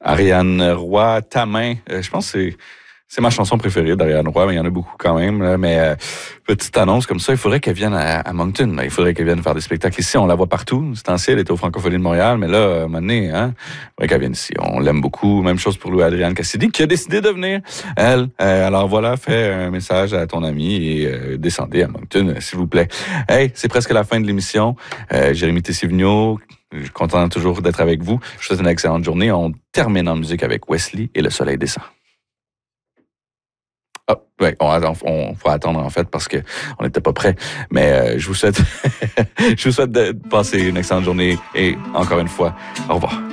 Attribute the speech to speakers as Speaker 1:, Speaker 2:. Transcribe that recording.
Speaker 1: Ariane Roy, Ta main. Je pense que c'est ma chanson préférée d'Ariane Roy, mais il y en a beaucoup quand même. Là. Mais petite annonce comme ça, il faudrait qu'elle vienne à Moncton. Là. Il faudrait qu'elle vienne faire des spectacles ici. On la voit partout. C'est ancien, elle était au Francophonie de Montréal, mais là, à un moment donné, il faudrait qu'elle vienne ici. On l'aime beaucoup. Même chose pour Louis-Adrienne Cassidy, qui a décidé de venir. Elle, alors voilà, fais un message à ton ami et descendez à Moncton, s'il vous plaît. Hey, c'est presque la fin de l'émission. Jérémy Tessé-Vigneault, je suis content toujours d'être avec vous. Je vous souhaite une excellente journée. On termine en musique avec Wesley et Le soleil descend. Ah, ouais, on va attendre en fait parce que on n'était pas prêt. Mais je vous souhaite de passer une excellente journée et encore une fois, au revoir.